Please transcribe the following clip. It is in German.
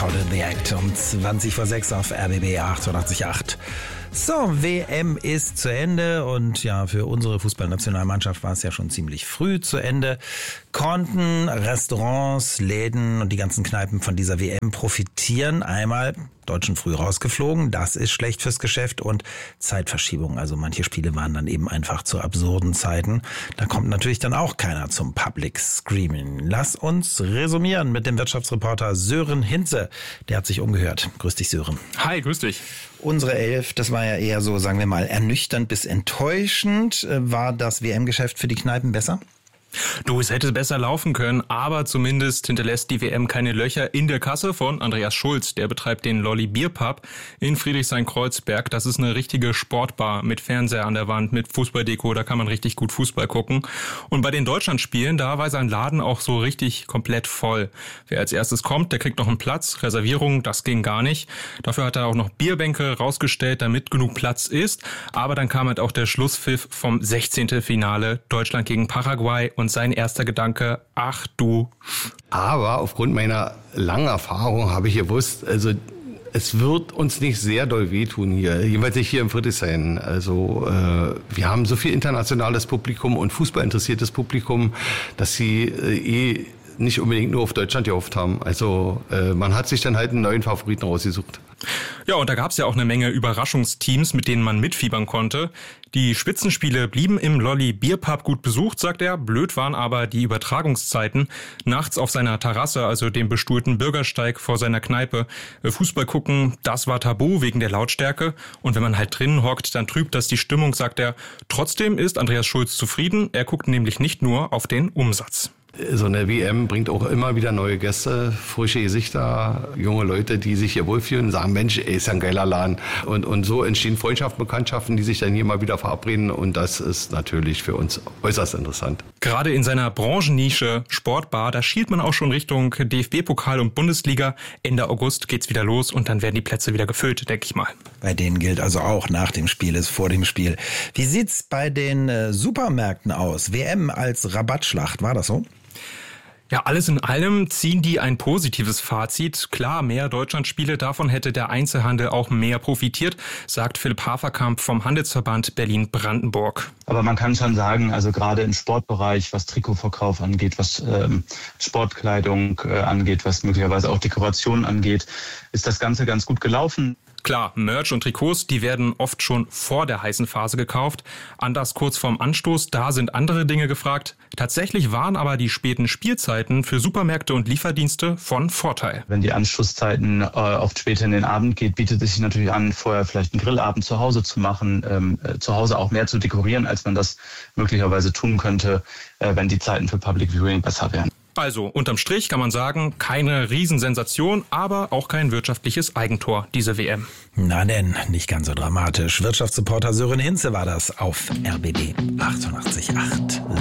Caught in the Act um 20:06 auf RBB 88.8. So, WM ist zu Ende und ja, für unsere Fußballnationalmannschaft war es ja schon ziemlich früh zu Ende. Konnten Restaurants, Läden und die ganzen Kneipen von dieser WM profitieren. Einmal Deutschen früh rausgeflogen, das ist schlecht fürs Geschäft, und Zeitverschiebung. Also manche Spiele waren dann eben einfach zu absurden Zeiten. Da kommt natürlich dann auch keiner zum Public Screaming. Lass uns resümieren mit dem Wirtschaftsreporter Sören Hinze. Der hat sich umgehört. Grüß dich, Sören. Hi, grüß dich. Unsere Elf, das war ja eher so, sagen wir mal, ernüchternd bis enttäuschend. War das WM-Geschäft für die Kneipen besser? Du, es hätte besser laufen können, aber zumindest hinterlässt die WM keine Löcher in der Kasse von Andreas Schulz. Der betreibt den Lolli Bierpub in Friedrichshain-Kreuzberg. Das ist eine richtige Sportbar mit Fernseher an der Wand, mit Fußballdeko, da kann man richtig gut Fußball gucken. Und bei den Deutschlandspielen, da war sein Laden auch so richtig komplett voll. Wer als erstes kommt, der kriegt noch einen Platz. Reservierung, das ging gar nicht. Dafür hat er auch noch Bierbänke rausgestellt, damit genug Platz ist. Aber dann kam halt auch der Schlusspfiff vom 16. Finale, Deutschland gegen Paraguay. Und sein erster Gedanke, ach du. Aber aufgrund meiner langen Erfahrung habe ich gewusst, also es wird uns nicht sehr doll wehtun hier, jedenfalls nicht hier im Friedrichshain. Also wir haben so viel internationales Publikum und fußballinteressiertes Publikum, dass sie nicht unbedingt nur auf Deutschland gehofft haben. Also man hat sich dann halt einen neuen Favoriten rausgesucht. Ja, und da gab's ja auch eine Menge Überraschungsteams, mit denen man mitfiebern konnte. Die Spitzenspiele blieben im Lolli Bierpub gut besucht, sagt er. Blöd waren aber die Übertragungszeiten. Nachts auf seiner Terrasse, also dem bestuhlten Bürgersteig vor seiner Kneipe, Fußball gucken, das war tabu wegen der Lautstärke. Und wenn man halt drinnen hockt, dann trübt das die Stimmung, sagt er. Trotzdem ist Andreas Schulz zufrieden. Er guckt nämlich nicht nur auf den Umsatz. So eine WM bringt auch immer wieder neue Gäste, frische Gesichter, junge Leute, die sich hier wohlfühlen und sagen, Mensch, ist ja ein geiler Laden. Und so entstehen Freundschaften, Bekanntschaften, die sich dann hier mal wieder verabreden. Und das ist natürlich für uns äußerst interessant. Gerade in seiner Branchennische Sportbar, da schielt man auch schon Richtung DFB-Pokal und Bundesliga. Ende August geht's wieder los und dann werden die Plätze wieder gefüllt, denke ich mal. Bei denen gilt also auch, nach dem Spiel ist vor dem Spiel. Wie sieht's bei den Supermärkten aus? WM als Rabattschlacht, war das so? Ja, alles in allem ziehen die ein positives Fazit. Klar, mehr Deutschlandspiele, davon hätte der Einzelhandel auch mehr profitiert, sagt Philipp Haferkamp vom Handelsverband Berlin-Brandenburg. Aber man kann schon sagen, also gerade im Sportbereich, was Trikotverkauf angeht, was Sportkleidung angeht, was möglicherweise auch Dekoration angeht, ist das Ganze ganz gut gelaufen. Klar, Merch und Trikots, die werden oft schon vor der heißen Phase gekauft. Anders kurz vorm Anstoß, da sind andere Dinge gefragt. Tatsächlich waren aber die späten Spielzeiten für Supermärkte und Lieferdienste von Vorteil. Wenn die Anstoßzeiten oft später in den Abend geht, bietet es sich natürlich an, vorher vielleicht einen Grillabend zu Hause zu machen, zu Hause auch mehr zu dekorieren, als man das möglicherweise tun könnte, wenn die Zeiten für Public Viewing besser wären. Also, unterm Strich kann man sagen, keine Riesensensation, aber auch kein wirtschaftliches Eigentor, diese WM. Na denn, nicht ganz so dramatisch. Wirtschaftsreporter Sören Hinze war das auf RBB 88.8.